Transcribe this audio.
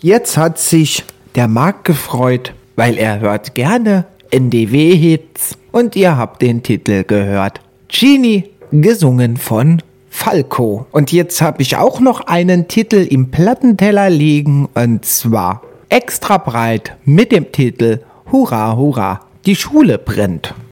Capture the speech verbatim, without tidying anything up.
Jetzt hat sich der Marc gefreut, weil er hört gerne N D W-Hits und ihr habt den Titel gehört. Genie, gesungen von Falco. Und jetzt habe ich auch noch einen Titel im Plattenteller liegen und zwar Extra breit mit dem Titel Hurra, Hurra, die Schule brennt.